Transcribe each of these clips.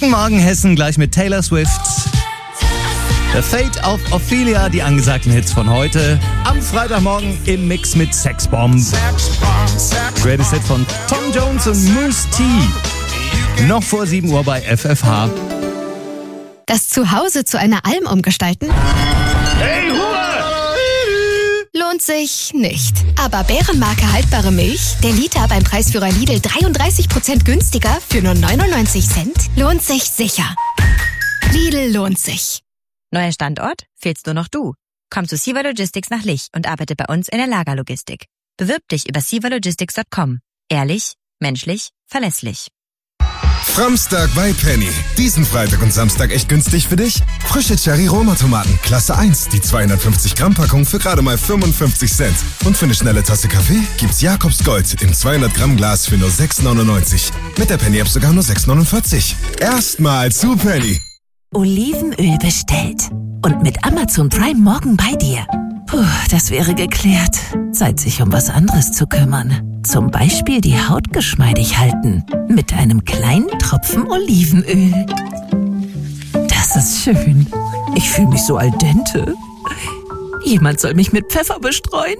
Guten Morgen Hessen, gleich mit Taylor Swift. The Fate of Ophelia, die angesagten Hits von heute. Am Freitagmorgen im Mix mit Sexbomb. Greatest Hit von Tom Jones und Moose T. Noch vor 7 Uhr bei FFH. Das Zuhause zu einer Alm umgestalten? Hey, Ruhe! Lohnt sich nicht. Aber Bärenmarke haltbare Milch, der Liter beim Preisführer Lidl 33% günstiger für nur 99 Cent, lohnt sich sicher. Lidl lohnt sich. Neuer Standort? Fehlst nur noch du. Komm zu Siva Logistics nach Lich und arbeite bei uns in der Lagerlogistik. Bewirb dich über sivalogistics.com. Ehrlich, menschlich, verlässlich. Framstag bei Penny. Diesen Freitag und Samstag echt günstig für dich? Frische Cherry-Roma-Tomaten, Klasse 1, die 250-Gramm-Packung für gerade mal 55 Cent. Und für eine schnelle Tasse Kaffee gibt's Jakobs Gold im 200-Gramm-Glas für nur 6,99. Mit der Penny-App sogar nur 6,49. Erstmal zu Penny. Olivenöl bestellt. Und mit Amazon Prime morgen bei dir. Puh, das wäre geklärt. Zeit, sich um was anderes zu kümmern. Zum Beispiel die Haut geschmeidig halten. Mit einem kleinen Tropfen Olivenöl. Das ist schön. Ich fühle mich so al dente. Jemand soll mich mit Pfeffer bestreuen.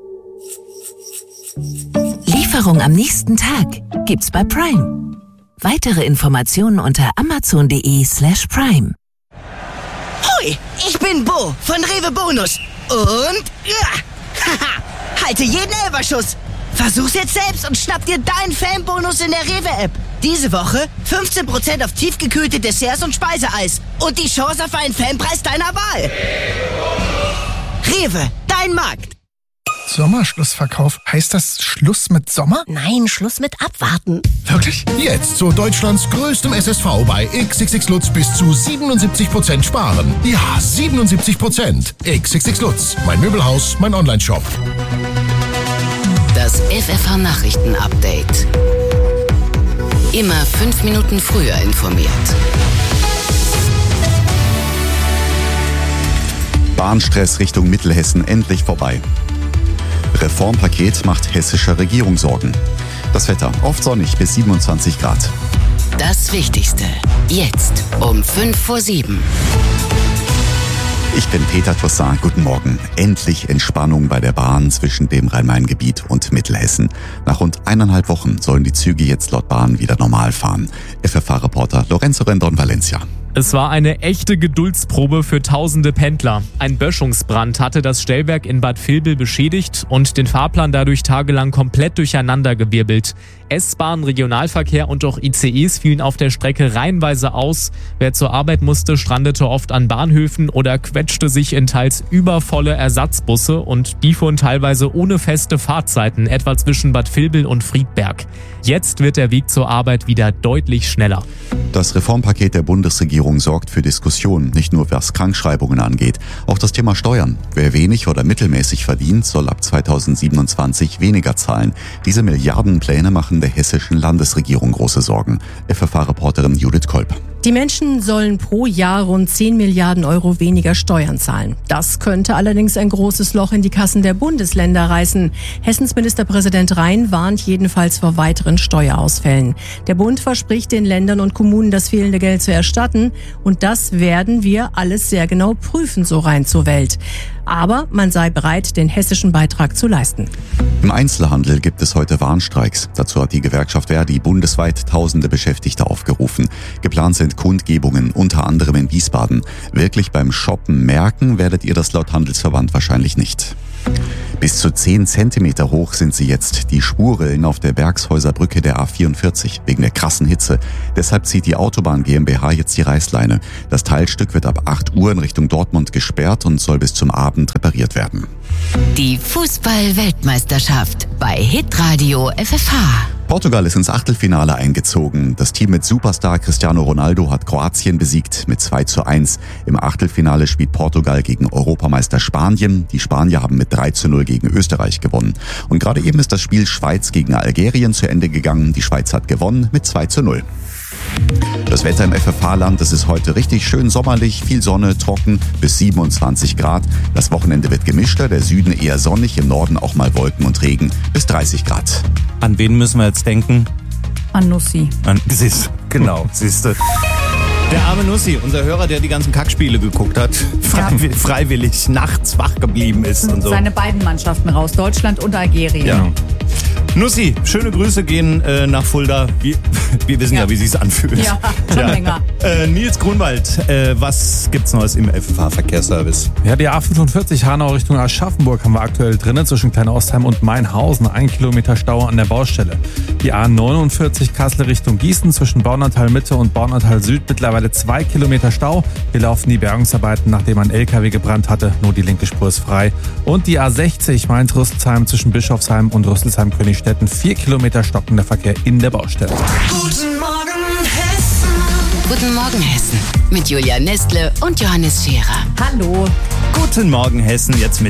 Lieferung am nächsten Tag gibt's bei Prime. Weitere Informationen unter amazon.de/prime. Hoi, ich bin Bo von Rewe Bonus. Und halte jeden Elferschuss. Versuch's jetzt selbst und schnapp dir deinen Fanbonus in der Rewe-App. Diese Woche 15% auf tiefgekühlte Desserts und Speiseeis. Und die Chance auf einen Fanpreis deiner Wahl. Rewe, dein Markt. Sommerschlussverkauf. Heißt das Schluss mit Sommer? Nein, Schluss mit Abwarten. Wirklich? Jetzt zu Deutschlands größtem SSV bei XXX Lutz bis zu 77% sparen. Ja, 77%. XXX Lutz. Mein Möbelhaus, mein Onlineshop. Das FFH Nachrichten-Update. Immer 5 Minuten früher informiert. Bahnstress Richtung Mittelhessen endlich vorbei. Reformpaket macht hessischer Regierung Sorgen. Das Wetter oft sonnig bis 27 Grad. Das Wichtigste jetzt um 6:55. Ich bin Peter Toussaint, guten Morgen. Endlich Entspannung bei der Bahn zwischen dem Rhein-Main-Gebiet und Mittelhessen. Nach rund 1,5 Wochen sollen die Züge jetzt laut Bahn wieder normal fahren. FFH-Reporter Lorenzo Rendon Valencia. Es war eine echte Geduldsprobe für tausende Pendler. Ein Böschungsbrand hatte das Stellwerk in Bad Vilbel beschädigt und den Fahrplan dadurch tagelang komplett durcheinandergewirbelt. S-Bahn, Regionalverkehr und auch ICEs fielen auf der Strecke reihenweise aus. Wer zur Arbeit musste, strandete oft an Bahnhöfen oder quetschte sich in teils übervolle Ersatzbusse und die fuhren teilweise ohne feste Fahrzeiten, etwa zwischen Bad Vilbel und Friedberg. Jetzt wird der Weg zur Arbeit wieder deutlich schneller. Das Reformpaket der Bundesregierung sorgt für Diskussionen, nicht nur was Krankschreibungen angeht. Auch das Thema Steuern. Wer wenig oder mittelmäßig verdient, soll ab 2027 weniger zahlen. Diese Milliardenpläne machen der hessischen Landesregierung große Sorgen. FFH-Reporterin Judith Kolb. Die Menschen sollen pro Jahr rund 10 Milliarden Euro weniger Steuern zahlen. Das könnte allerdings ein großes Loch in die Kassen der Bundesländer reißen. Hessens Ministerpräsident Rhein warnt jedenfalls vor weiteren Steuerausfällen. Der Bund verspricht den Ländern und Kommunen, das fehlende Geld zu erstatten. Und das werden wir alles sehr genau prüfen, so Rhein zur Welt. Aber man sei bereit, den hessischen Beitrag zu leisten. Im Einzelhandel gibt es heute Warnstreiks. Dazu hat die Gewerkschaft Verdi bundesweit tausende Beschäftigte aufgerufen. Geplant sind Kundgebungen, unter anderem in Wiesbaden. Wirklich beim Shoppen merken werdet ihr das laut Handelsverband wahrscheinlich nicht. Bis zu 10 Zentimeter hoch sind sie jetzt, die Spurrillen auf der Bergshäuser Brücke der A44, wegen der krassen Hitze. Deshalb zieht die Autobahn GmbH jetzt die Reißleine. Das Teilstück wird ab 8 Uhr in Richtung Dortmund gesperrt und soll bis zum Abend repariert werden. Die Fußball-Weltmeisterschaft bei Hitradio FFH. Portugal ist ins Achtelfinale eingezogen. Das Team mit Superstar Cristiano Ronaldo hat Kroatien besiegt mit 2:1. Im Achtelfinale spielt Portugal gegen Europameister Spanien. Die Spanier haben mit 3:0 gegen Österreich gewonnen. Und gerade eben ist das Spiel Schweiz gegen Algerien zu Ende gegangen. Die Schweiz hat gewonnen mit 2:0. Das Wetter im FFH-Land, es ist heute richtig schön sommerlich, viel Sonne, trocken bis 27 Grad. Das Wochenende wird gemischter, der Süden eher sonnig, im Norden auch mal Wolken und Regen bis 30 Grad. An wen müssen wir jetzt denken? An Nussi. Siehst du. Der arme Nussi, unser Hörer, der die ganzen Kackspiele geguckt hat, freiwillig nachts wach geblieben ist und so. Seine beiden Mannschaften raus, Deutschland und Algerien. Ja. Nussi, schöne Grüße gehen nach Fulda. Wir wissen ja, wie sich's anfühlt. Ja, schon länger. Nils Grunwald, was gibt's Neues im FFH-Verkehrsservice? Ja, die A45 Hanau Richtung Aschaffenburg haben wir aktuell drin, zwischen Kleinostheim und Mainhausen. 1 Kilometer Stau an der Baustelle. Die A49 Kassel Richtung Gießen zwischen Baunatal Mitte und Baunatal Süd mittlerweile 2 Kilometer Stau. Hier laufen die Bergungsarbeiten, nachdem ein LKW gebrannt hatte. Nur die linke Spur ist frei. Und die A60 Mainz-Rüsselsheim zwischen Bischofsheim und Rüsselsheim-Königstetten. 4 Kilometer stockender Verkehr in der Baustelle. Guten Morgen Hessen. Guten Morgen Hessen. Mit Julia Nestle und Johannes Scherer. Hallo. Guten Morgen Hessen, jetzt mit